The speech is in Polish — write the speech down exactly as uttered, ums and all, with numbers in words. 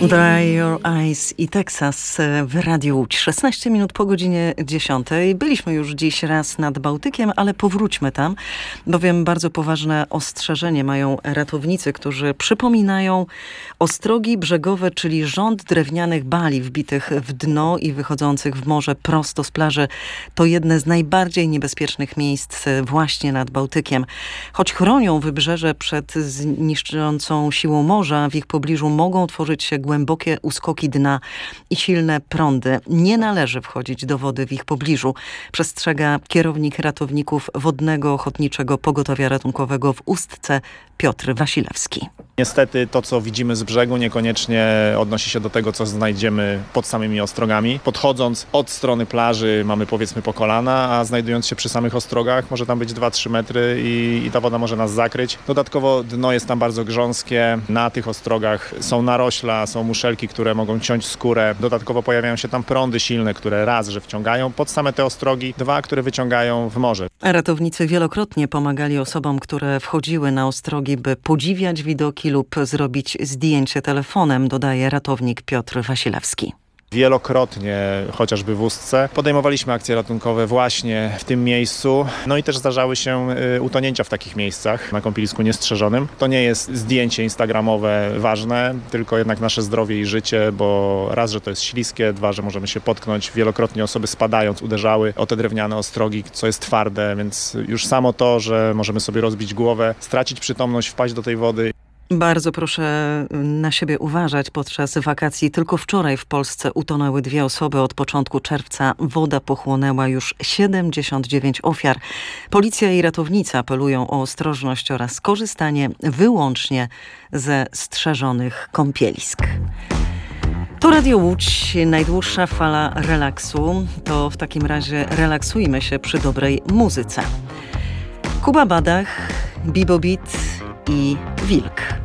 Dry Your Eyes i Texas w Radiu Łódź. szesnaście minut po godzinie dziesiątej. Byliśmy już dziś raz nad Bałtykiem, ale powróćmy tam, bowiem bardzo poważne ostrzeżenie mają ratownicy, którzy przypominają ostrogi brzegowe, czyli rząd drewnianych bali wbitych w dno i wychodzących w morze prosto z plaży. To jedne z najbardziej niebezpiecznych miejsc właśnie nad Bałtykiem. Choć chronią wybrzeże przed zniszczącą siłą morza, w ich pobliżu mogą tworzyć się głębokie uskoki dna i silne prądy. Nie należy wchodzić do wody w ich pobliżu, przestrzega kierownik ratowników Wodnego Ochotniczego Pogotowia Ratunkowego w Ustce Piotr Wasilewski. Niestety to, co widzimy z brzegu, niekoniecznie odnosi się do tego, co znajdziemy pod samymi ostrogami. Podchodząc od strony plaży mamy powiedzmy po kolana, a znajdując się przy samych ostrogach może tam być dwa trzy metry i, i ta woda może nas zakryć. Dodatkowo dno jest tam bardzo grząskie. Na tych ostrogach są narośla, są muszelki, które mogą ciąć skórę. Dodatkowo pojawiają się tam prądy silne, które raz, że wciągają pod same te ostrogi, dwa, które wyciągają w morze. Ratownicy wielokrotnie pomagali osobom, które wchodziły na ostrogi, by podziwiać widoki lub zrobić zdjęcie telefonem, dodaje ratownik Piotr Wasilewski. Wielokrotnie, chociażby w Ustce, podejmowaliśmy akcje ratunkowe właśnie w tym miejscu. No i też zdarzały się utonięcia w takich miejscach na kąpielisku niestrzeżonym. To nie jest zdjęcie instagramowe ważne, tylko jednak nasze zdrowie i życie, bo raz, że to jest śliskie, dwa, że możemy się potknąć. Wielokrotnie osoby spadając uderzały o te drewniane ostrogi, co jest twarde, więc już samo to, że możemy sobie rozbić głowę, stracić przytomność, wpaść do tej wody. Bardzo proszę na siebie uważać. Podczas wakacji tylko wczoraj w Polsce utonęły dwie osoby. Od początku czerwca woda pochłonęła już siedemdziesiąt dziewięć ofiar. Policja i ratownicy apelują o ostrożność oraz korzystanie wyłącznie ze strzeżonych kąpielisk. To Radio Łódź, najdłuższa fala relaksu. To w takim razie relaksujmy się przy dobrej muzyce. Kuba Badach, Bibo Beat i Wilk.